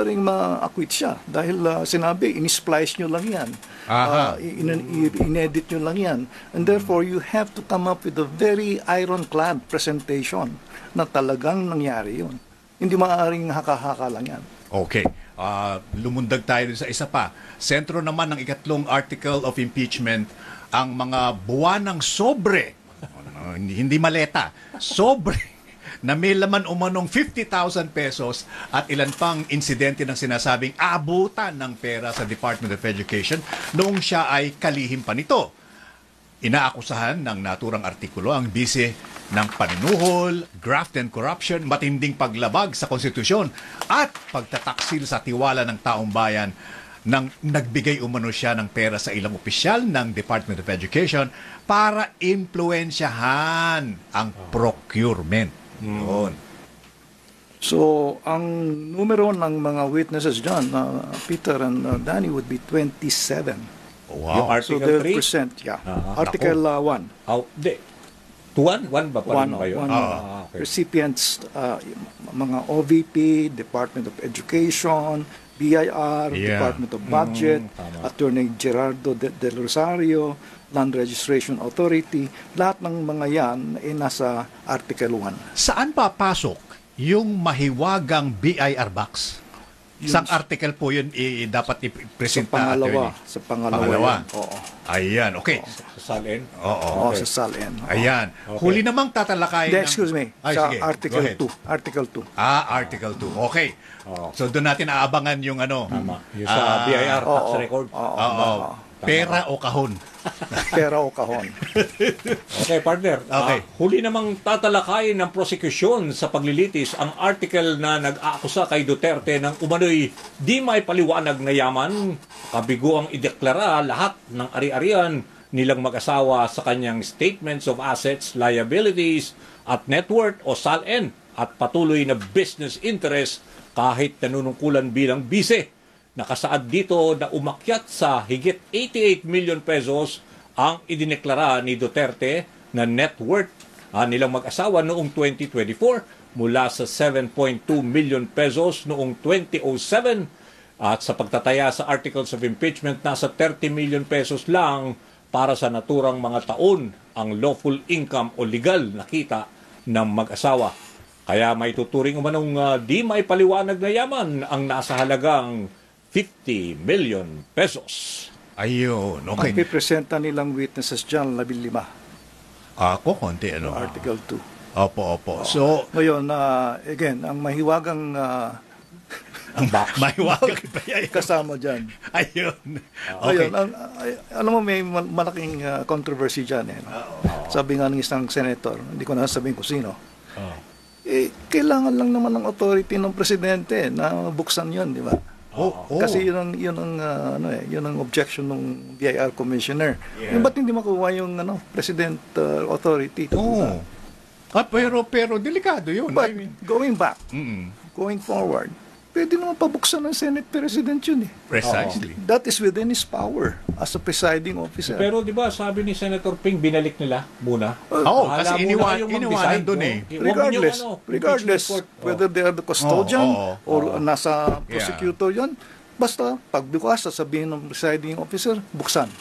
pa rin ma-acquit siya dahil sinabi, in-splice nyo lang yan. In-edit nyo lang yan. And therefore, you have to come up with a very ironclad presentation na talagang nangyari yun. Hindi maaaring haka-haka lang yan. Okay. Lumundag tayo sa isa pa. Sentro naman ng ikatlong article of impeachment ang mga buwanang sobre, hindi maleta, sobre na may laman umanong 50,000 pesos at ilan pang insidente ng sinasabing abutan ng pera sa Department of Education noong siya ay kalihim pa nito. Inaakusahan ng naturang artikulo ang bise ng panunuhol, graft and corruption, matinding paglabag sa konstitusyon at pagtataksil sa tiwala ng taong bayan nang nagbigay umano siya ng pera sa ilang opisyal ng Department of Education para impluensyahan ang procurement. Yun. So, ang numero ng mga witnesses dyan, Peter and Danny, would be 27. Yung Wow. So, Article they're 3? percent, yeah. Article 1. Hindi. 1 ba pa rin kayo? Okay. Recipients, mga OVP, Department of Education, BIR, Department of Budget, Attorney Gerardo Del Rosario, Land Registration Authority, lahat ng mga yan ay nasa Article 1. Saan papasok yung mahiwagang BIR box? Isang article po yun dapat i-presenta. Sa pangalawa. Yan. Oo. Ayan, okay. Sa SALN? Oo, sa SALN. Ayan. Okay. Huli namang tatalakay Excuse me. Sa sige. Article 2. Article 2. Article 2. Okay. So doon natin aabangan yung ano. Tama. Yung sa BIR tax record. Pera o kahon. Pera o kahon. Okay, partner. Okay. Huli namang tatalakayin ng prosekusyon sa paglilitis ang article na nag-aakusa kay Duterte ng umano'y di may paliwanag na yaman, kabigo ang ideklara lahat ng ari-arian nilang mag-asawa sa kanyang Statements of Assets, Liabilities at Net Worth o SALN at patuloy na business interest kahit nanunungkulan bilang bise. Nakasaad dito na umakyat sa higit 88 million pesos ang idineklara ni Duterte na net worth nilang mag-asawa noong 2024 mula sa 7.2 million pesos noong 2007 at sa pagtataya sa articles of impeachment nasa 30 million pesos lang para sa naturang mga taon ang lawful income o legal na kita ng mag-asawa. Kaya may tuturing umanong di may paliwanag na yaman ang nasa halagang 50 million pesos. Ayun, okay. Ang pipresenta nilang witnesses dyan, 15. Ako, konti ano. Article 2. Opo. So, Ngayon, again, ang mahiwagang ang mahiwagang kasama dyan. Ayun. Okay. Ayun, alam mo, may malaking controversy dyan. Sabi nga ng isang senator, hindi ko na sabihin kung sino, kailangan lang naman ng authority ng presidente na buksan yun, di ba? Kasi yun ang objection ng BIR commissioner. Ba't hindi makuha yung president authority? Pero delikado yun. But going back, going forward, pwede naman pabuksan ng Senate President yun eh. Precisely. That is within his power as a presiding officer. Pero di ba sabi ni Senator Ping, binalik nila muna? Kasi iniwanan doon eh. Regardless whether they are the custodian or nasa prosecutor yun, basta pagbukas, sasabihin ng presiding officer, buksan.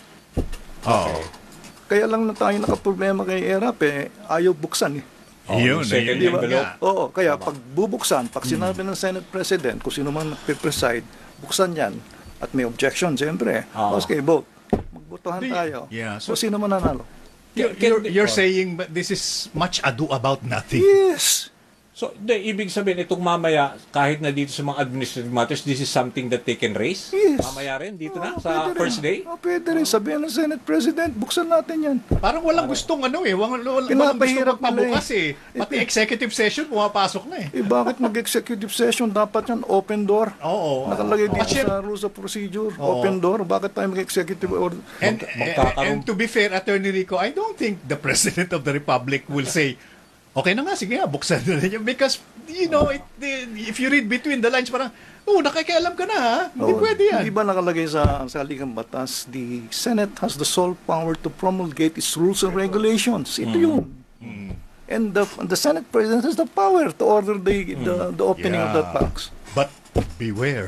Kaya lang na tayo nakaproblema kay ERAP ayaw buksan eh. Yun, second diba? envelope. Kaya pag bubuksan, pag sinabi ng Senate President, kung sino man nagpe-preside, buksan yan. At may objection, siyempre. Okay, vote. Magbotohan tayo. So, sino man nanalo? You're saying this is much ado about nothing. Yes. So, ibig sabihin, itong mamaya, kahit na dito sa mga administrative matters, this is something that they can raise? Yes. Mamaya rin, dito na, sa first day? Pwede rin. Sabihin ng Senate President, buksan natin yan. Parang walang gustong walang gustong magpabukas eh. Pati executive session, pumapasok na eh. Bakit mag-executive session? Dapat yan, open door. Nakalagay dito sa rules of procedure, open door. Bakit tayo mag-executive order? And to be fair, Attorney Rico, I don't think the President of the Republic will say, okay na nga, sige nga, buksan na rin. Because, if you read between the lines, parang, nakikialam ka na ha? Hindi pwede yan. Hindi ba nakalagay sa ligang batas, the Senate has the sole power to promulgate its rules and regulations. Ito yun. And the Senate President has the power to order the opening of that box. But beware.